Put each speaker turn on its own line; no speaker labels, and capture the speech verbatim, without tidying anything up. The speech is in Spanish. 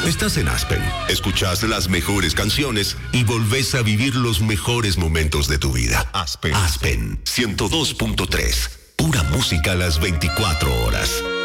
Estás en Aspen, escuchas las mejores canciones y volvés a vivir los mejores momentos de tu vida. Aspen, Aspen ciento dos punto tres, pura música a las veinticuatro horas.